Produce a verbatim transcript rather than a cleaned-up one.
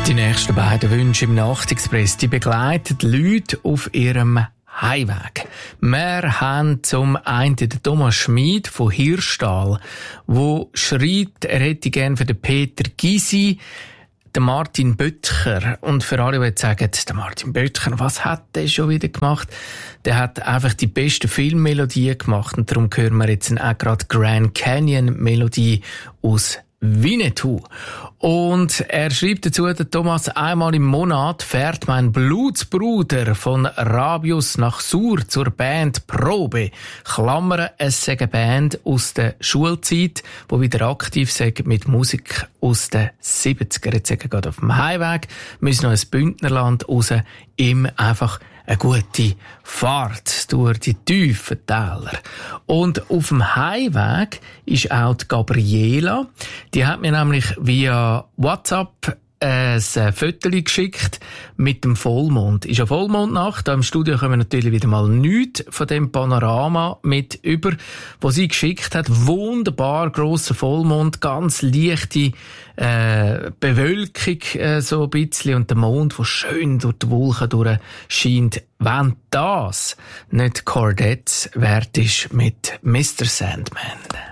Die nächsten beiden Wünsche im Nachtexpress, die begleiten die Leute auf ihrem Heimweg. Wir haben zum einen den Thomas Schmid von Hirschtal, der schreibt, er hätte gerne für den Peter Gysi, den Martin Böttcher. Und für alle, die jetzt sagen, der Martin Böttcher, was hat der schon wieder gemacht? Der hat einfach die beste Filmmelodie gemacht. Und darum hören wir jetzt auch gerade Grand Canyon Melodie aus Winnetou. Und er schreibt dazu, der Thomas, einmal im Monat fährt mein Blutsbruder von Rabius nach Sur zur Band Probe. Klammern, es sei eine Band aus der Schulzeit, die wieder aktiv sind mit Musik aus den siebziger. Jetzt sind wir gerade auf dem Heimweg, müssen noch ins Bündnerland raus, ihm einfach eine gute Fahrt durch die tiefen Täler. Und auf dem Heimweg ist auch die Gabriela. Die hat mir nämlich via WhatsApp ein Foto geschickt mit dem Vollmond. Ist ja Vollmondnacht. Da im Studio kommen wir natürlich wieder mal nichts von dem Panorama mit über, wo sie geschickt hat. Wunderbar grosser Vollmond, ganz leichte äh, Bewölkung äh, so ein bisschen und der Mond, der schön durch die Wolken durch scheint. Wenn das nicht Cordettes wert ist mit Mister Sandman.